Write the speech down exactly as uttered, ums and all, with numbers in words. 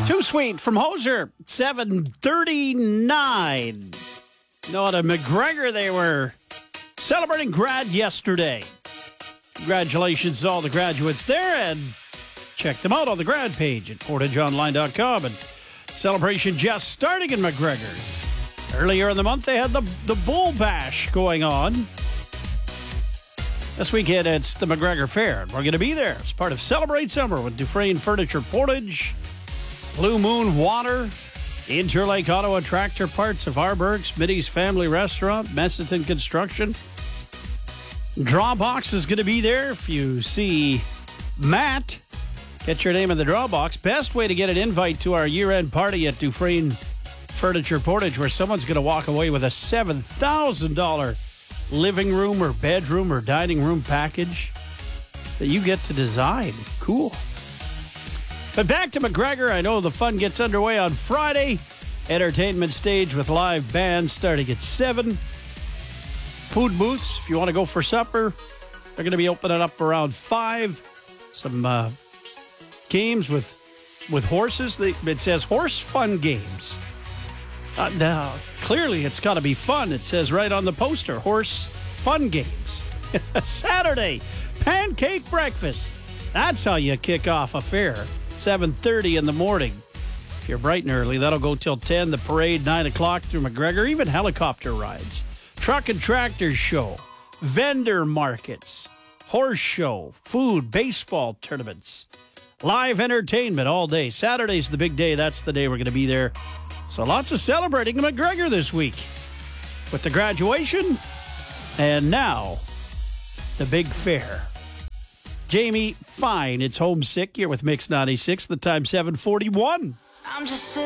Too Sweet from Hoser, seven thirty-nine. Noah McGregor, they were celebrating grad yesterday. Congratulations to all the graduates there, and check them out on the grad page at portage online dot com. And celebration just starting in McGregor. Earlier in the month, they had the, the Bull Bash going on. This weekend, it's the McGregor Fair, and we're going to be there as part of Celebrate Summer with Dufresne Furniture Portage, Blue Moon Water, Interlake Auto Tractor Parts of Harburg, Smitty's Family Restaurant, Messiton Construction. Drawbox is going to be there. If you see Matt, get your name in the draw box. Best way to get an invite to our year-end party at Dufresne Furniture Portage, where someone's going to walk away with a seven thousand dollars living room or bedroom or dining room package that you get to design. Cool. But back to McGregor. I know the fun gets underway on Friday. Entertainment stage with live bands starting at seven. Food booths, if you want to go for supper, they're going to be opening up around five. Some uh, games with with horses. They, it says horse fun games. Uh, now, clearly it's got to be fun. It says right on the poster, horse fun games. Saturday, pancake breakfast. That's how you kick off a fair. seven thirty in the morning. If you're bright and early, that'll go till ten. The parade, nine o'clock through McGregor. Even helicopter rides. Truck and tractor show. Vendor markets. Horse show. Food. Baseball tournaments. Live entertainment all day. Saturday's the big day. That's the day we're going to be there. So lots of celebrating in McGregor this week with the graduation and now the big fair. Jamie, fine. It's homesick here with Mix ninety-six. The time seven forty-one. I'm just